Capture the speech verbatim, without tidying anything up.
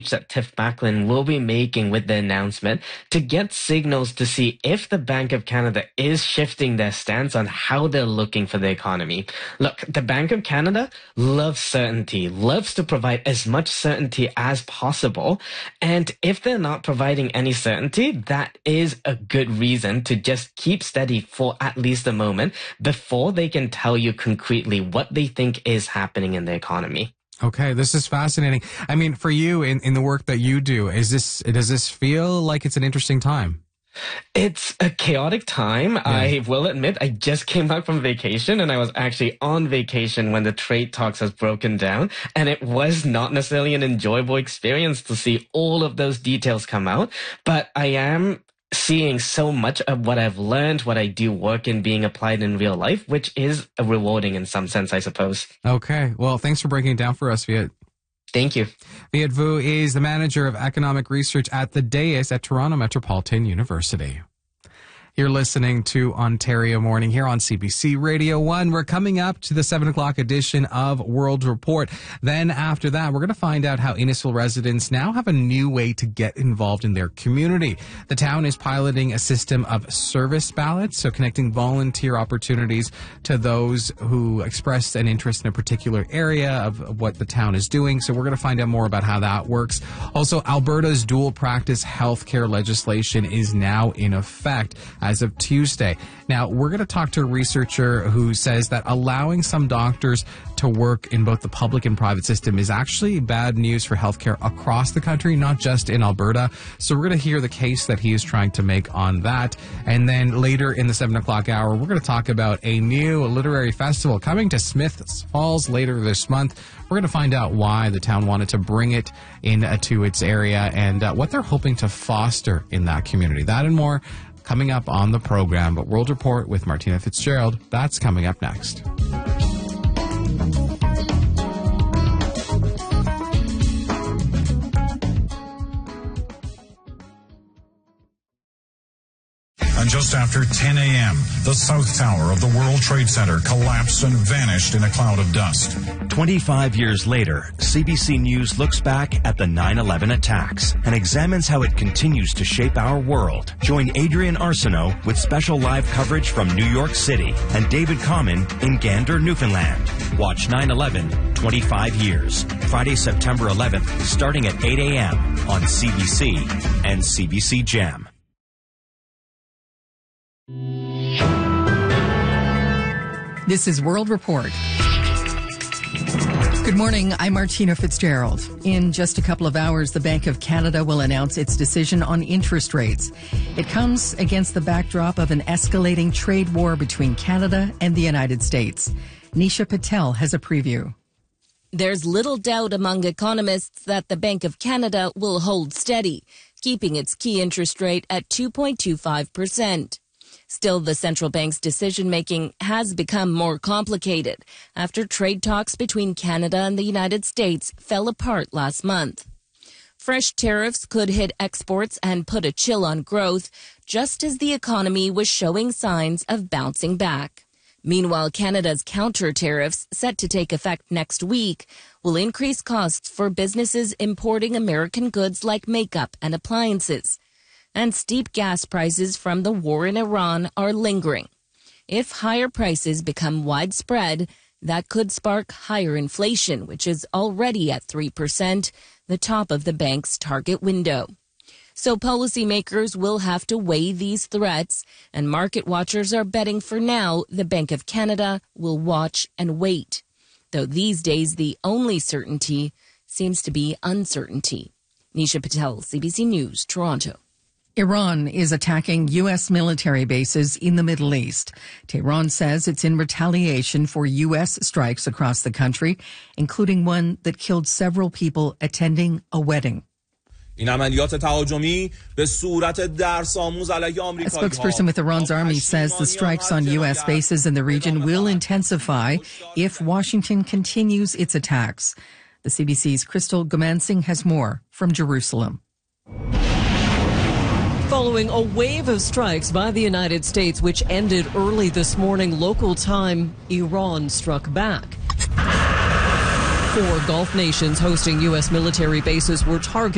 that Tiff Macklin will be making with the announcement to get signals to see if the Bank of Canada is shifting their stance on how they're looking for the economy. Look, the Bank of Canada loves certainty, loves to provide as much certainty as possible. And if they're not providing any certainty, that is a good reason to just keep steady for at least a moment before they can tell you concretely what they think is happening in the economy. Okay, this is fascinating. I mean, for you in, in the work that you do, is this does this feel like it's an interesting time? It's a chaotic time. Yeah. I will admit, I just came back from vacation and I was actually on vacation when the trade talks has broken down. And it was not necessarily an enjoyable experience to see all of those details come out. But I am seeing so much of what I've learned, what I do work in being applied in real life, which is rewarding in some sense, I suppose. Okay. Well, thanks for breaking it down for us, Viet. Thank you. Viet Vu is the manager of economic research at the dais at Toronto Metropolitan University. You're listening to Ontario Morning here on C B C Radio one. We're coming up to the seven o'clock edition of World Report. Then after that, we're going to find out how Innisfil residents now have a new way to get involved in their community. The town is piloting a system of service ballots, so connecting volunteer opportunities to those who expressed an interest in a particular area of what the town is doing. So we're going to find out more about how that works. Also, Alberta's dual practice healthcare legislation is now in effect as of Tuesday. Now, we're going to talk to a researcher who says that allowing some doctors to work in both the public and private system is actually bad news for healthcare across the country, not just in Alberta. So we're going to hear the case that he is trying to make on that. And then later in the seven o'clock hour, we're going to talk about a new literary festival coming to Smiths Falls later this month. We're going to find out why the town wanted to bring it into its area and uh, what they're hoping to foster in that community. That and more coming up on the program. But World Report with Martina Fitzgerald, that's coming up next. And just after ten a.m., the South Tower of the World Trade Center collapsed and vanished in a cloud of dust. twenty-five years later, C B C News looks back at the nine eleven attacks and examines how it continues to shape our world. Join Adrian Arsenault with special live coverage from New York City and David Common in Gander, Newfoundland. Watch nine eleven, twenty-five years. Friday, September eleventh, starting at eight a.m. on C B C and C B C Gem. This is World Report. Good morning, I'm Martina Fitzgerald. In just a couple of hours, the Bank of Canada will announce its decision on interest rates. It comes against the backdrop of an escalating trade war between Canada and the United States. Nisha Patel has a preview. There's little doubt among economists that the Bank of Canada will hold steady, keeping its key interest rate at two point two five percent. Still, the central bank's decision-making has become more complicated after trade talks between Canada and the United States fell apart last month. Fresh tariffs could hit exports and put a chill on growth, just as the economy was showing signs of bouncing back. Meanwhile, Canada's counter tariffs, set to take effect next week, will increase costs for businesses importing American goods like makeup and appliances. And steep gas prices from the war in Iran are lingering. If higher prices become widespread, that could spark higher inflation, which is already at three percent, the top of the bank's target window. So policymakers will have to weigh these threats, and market watchers are betting for now the Bank of Canada will watch and wait. Though these days the only certainty seems to be uncertainty. Nisha Patel, C B C News, Toronto. Iran is attacking U S military bases in the Middle East. Tehran says it's in retaliation for U S strikes across the country, including one that killed several people attending a wedding. A spokesperson with Iran's army says the strikes on U S bases in the region will intensify if Washington continues its attacks. The C B C's Crystal Gomansing has more from Jerusalem. Following a wave of strikes by the United States, which ended early this morning local time, Iran struck back. Four Gulf nations hosting U S military bases were targeted.